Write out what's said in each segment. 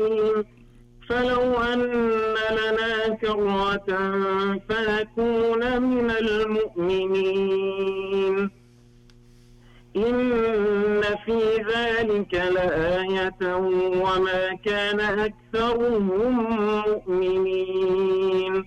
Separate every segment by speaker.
Speaker 1: الرحيم فلو أن لنا كرة فنكون من المؤمنين إن في ذلك لآية وما كان أكثرهم مؤمنين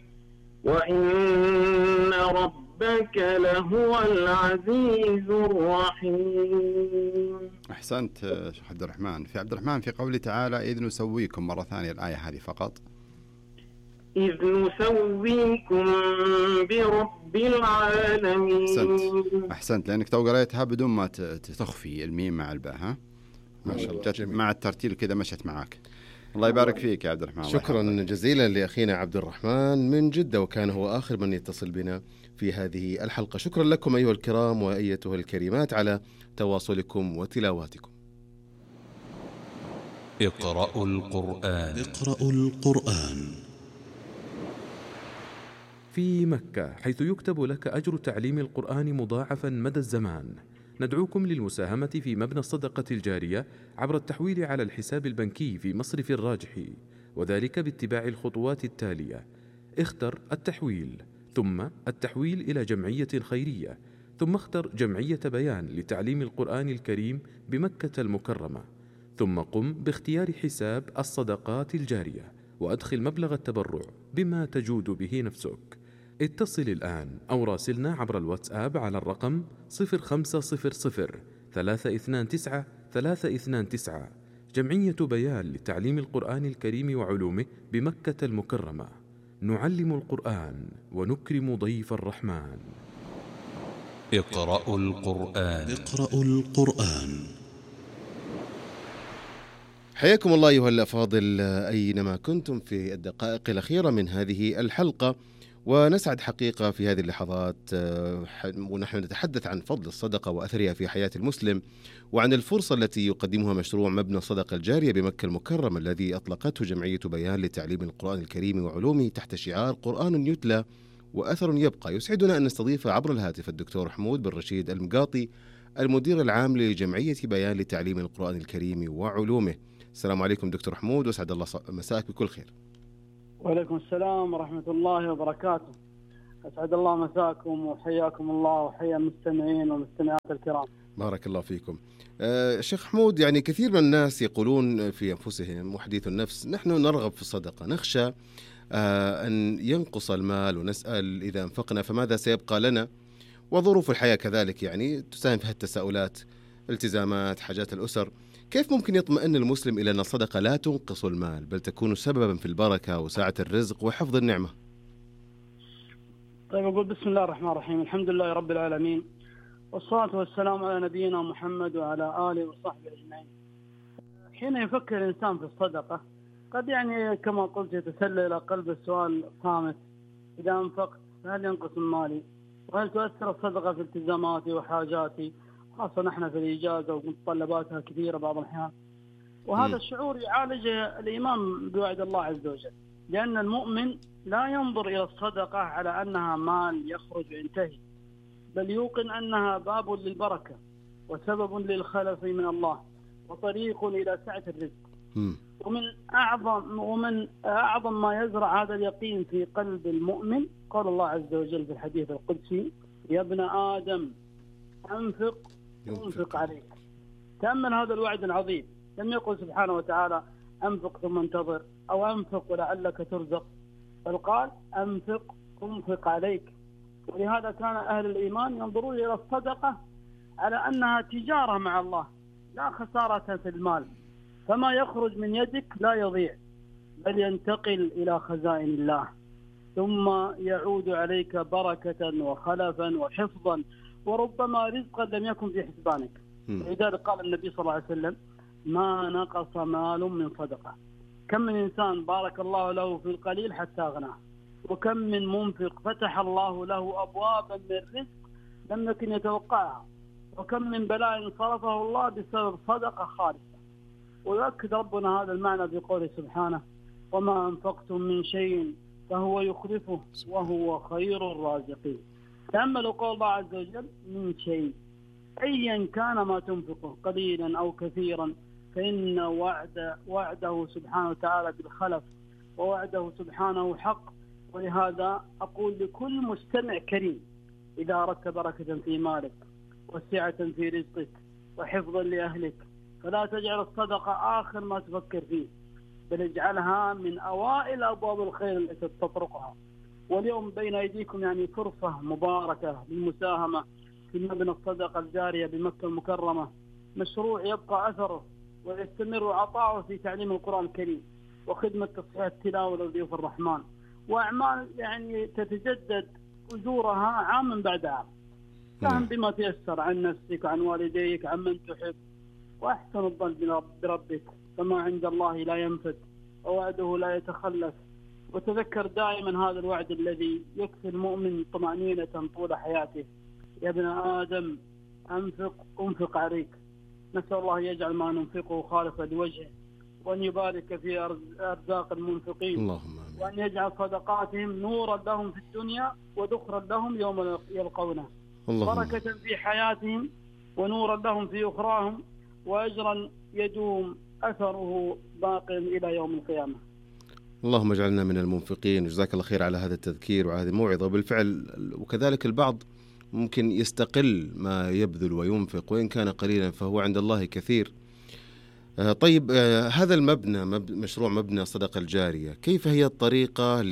Speaker 1: وإن ربك لهو العزيز الرحيم.
Speaker 2: أحسنت شيخ عبد الرحمن. في قوله تعالى إذ نسويكم، مرة ثانية الآية هذه فقط.
Speaker 1: إذ نسويكم برب العالمين.
Speaker 2: أحسنت لأنك تو قريتها بدون ما تخفي الميم مع الباء. ها ما شاء الله، مع الترتيل كذا مشت معك. الله يبارك فيك يا عبد الرحمن.
Speaker 3: شكرا جزيلا لأخينا عبد الرحمن من جدة، وكان هو آخر من يتصل بنا في هذه الحلقة. شكرا لكم أيها الكرام وأيتها الكريمات على تواصلكم وتلاواتكم.
Speaker 4: اقرأوا القرآن.
Speaker 5: في مكة، حيث يكتب لك أجر تعليم القرآن مضاعفا مدى الزمان، ندعوكم للمساهمة في مبنى الصدقة الجارية عبر التحويل على الحساب البنكي في مصرف الراجحي، وذلك باتباع الخطوات التالية: اختر التحويل، ثم التحويل إلى جمعية خيرية، ثم اختر جمعية بيان لتعليم القرآن الكريم بمكة المكرمة، ثم قم باختيار حساب الصدقات الجارية وأدخل مبلغ التبرع بما تجود به نفسك. اتصل الآن أو راسلنا عبر الواتساب على الرقم 0500-329-329. جمعية بيان لتعليم القرآن الكريم وعلومه بمكة المكرمة. نعلم القرآن ونكرم ضيف الرحمن.
Speaker 4: اقرأوا القرآن.
Speaker 3: حياكم الله أيها الأفاضل أينما كنتم في الدقائق الأخيرة من هذه الحلقة، ونسعد حقيقة في هذه اللحظات ونحن نتحدث عن فضل الصدقة وأثرها في حياة المسلم، وعن الفرصة التي يقدمها مشروع مبنى الصدقة الجارية بمكة المكرمة الذي أطلقته جمعية بيان لتعليم القرآن الكريم وعلومه تحت شعار قرآن يتلى وأثر يبقى. يسعدنا أن نستضيف عبر الهاتف الدكتور حمود بن رشيد المقاطي، المدير العام لجمعية بيان لتعليم القرآن الكريم وعلومه. السلام عليكم دكتور حمود، وسعد الله مساك بكل خير.
Speaker 6: وعليكم السلام ورحمة الله وبركاته. أسعد الله مساكم وحياكم الله وحيا المستمعين والمستمعات الكرام.
Speaker 3: بارك الله فيكم. شيخ حمود، يعني كثير من الناس يقولون في أنفسهم وحديث النفس: نحن نرغب في الصدقة، نخشى أن ينقص المال، ونسأل إذا أنفقنا فماذا سيبقى لنا، وظروف الحياة كذلك يعني تساهم فيها التساؤلات، التزامات، حاجات الأسر. كيف ممكن يطمئن المسلم إلى أن الصدقة لا تنقص المال بل تكون سببا في البركة وسعة الرزق وحفظ النعمة؟
Speaker 6: طيب، أقول بسم الله الرحمن الرحيم، الحمد لله رب العالمين، والصلاة والسلام على نبينا محمد وعلى آله وصحبه أجمعين. حين يفكر الإنسان في الصدقة قد يعني كما قلت يتسلل إلى قلب السؤال الخامس: إذا أنفقت فهل ينقص مالي؟ وهل تؤثر الصدقة في التزاماتي وحاجاتي، خاصة نحن في الإجازة ومتطلباتها كثيرة بعض الأحيان. وهذا الشعور يعالج الإيمان بوعد الله عز وجل، لأن المؤمن لا ينظر إلى الصدقة على أنها مال يخرج وينتهي، بل يوقن أنها باب للبركة وسبب للخلف من الله وطريق إلى سعة الرزق. ومن أعظم ما يزرع هذا اليقين في قلب المؤمن قال الله عز وجل في الحديث القدسي: يا ابن آدم أنفق عليك. تأمل هذا الوعد العظيم، لم يقل سبحانه وتعالى أنفق ثم انتظر أو أنفق ولعلك ترزق، بل قال أنفق عليك. ولهذا كان أهل الإيمان ينظرون إلى الصدقة على أنها تجارة مع الله لا خسارة في المال، فما يخرج من يدك لا يضيع بل ينتقل إلى خزائن الله، ثم يعود عليك بركة وخلفا وحفظا وربما رزقا لم يكن في حسبانك. لذلك قال النبي صلى الله عليه وسلم: ما نقص مال من صدقة. كم من إنسان بارك الله له في القليل حتى أغناه، وكم من منفق فتح الله له أبوابا من الرزق لم يكن يتوقعها، وكم من بلاء صرفه الله بسبب صدقة خالصة. ويؤكد ربنا هذا المعنى بقوله سبحانه: وما أنفقتم من شيء فهو يخلفه وهو خير الرازقين. تأملوا قول الله عز وجل: من شيء، أيا كان ما تنفقه قليلا أو كثيرا فإن وعده سبحانه وتعالى بالخلف، ووعده سبحانه حق. ولهذا أقول لكل مستمع كريم: إذا أردت بركة في مالك وسعة في رزقك وحفظا لأهلك فلا تجعل الصدقة آخر ما تفكر فيه، بل اجعلها من أوائل أبواب الخير التي تطرقها. واليوم بين أيديكم يعني فرصة مباركة للمساهمة في مبنى الصدقة الجارية بمكة المكرمة، مشروع يبقى أثره ويستمر عطاؤه في تعليم القرآن الكريم وخدمة تصحيح التلاوة لضيوف الرحمن، وأعمال يعني تتجدد أجورها عام بعد عام. فهم بما تيسر عن نفسك وعن والديك عن من تحب، وأحسن الظن بربك، فما عند الله لا ينفد ووعده لا يتخلف. وتذكر دائما هذا الوعد الذي يكفي المؤمن طمأنينة طول حياته: يا ابن آدم أنفق عليك. نسأل الله يجعل ما ننفقه خالصا لوجهه، وأن يبارك في أرزاق المنفقين،
Speaker 3: اللهم آمين.
Speaker 6: وأن يجعل صدقاتهم نورا لهم في الدنيا وذخرا لهم يوم يلقونه، بركة في حياتهم ونورا لهم في أخراهم، وأجرا يدوم أثره باق إلى يوم القيامة.
Speaker 3: اللهم اجعلنا من المنفقين. جزاك الله خير على هذا التذكير وهذه الموعظة. وبالفعل وكذلك البعض ممكن يستقل ما يبذل وينفق، وإن كان قليلا فهو عند الله كثير. طيب، هذا المبنى مشروع مبنى الصدقة الجارية، كيف هي الطريقة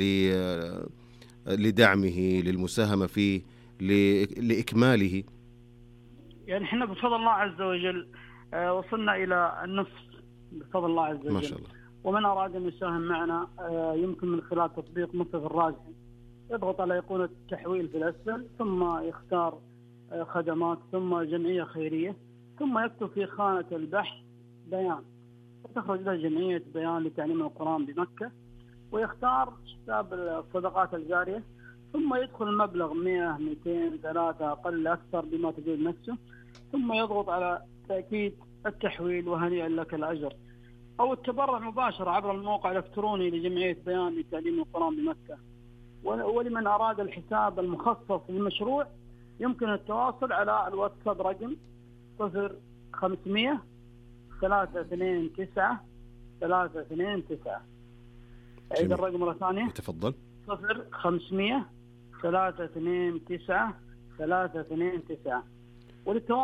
Speaker 3: لدعمه، للمساهمة فيه، لإكماله؟
Speaker 6: يعني احنا بفضل الله عز وجل وصلنا إلى النصف بفضل الله عز وجل،
Speaker 3: ما شاء الله.
Speaker 6: ومن أراد أن يساهم معنا يمكن من خلال تطبيق مصرف الراجحي يضغط على أيقونة التحويل في الأسفل، ثم يختار خدمات، ثم جمعية خيرية، ثم يكتب في خانة البحث بيان، فتخرج له جمعية بيان لتعليم القرآن بمكة، ويختار حساب الصدقات الجارية، ثم يدخل المبلغ 100 200 3 أقل أكثر بما تجد نفسه، ثم يضغط على تأكيد التحويل وهنيئا لك الأجر، أو التبرع مباشرة عبر الموقع الإلكتروني لجمعية بيان لتعليم القرآن بمكة. ولمن أراد الحساب المخصص للمشروع يمكن التواصل على الواتساب رقم 0500 329 329. أعيد الرقم مرة ثانية.
Speaker 3: تفضل.
Speaker 6: 0500 329 329. وللتواصل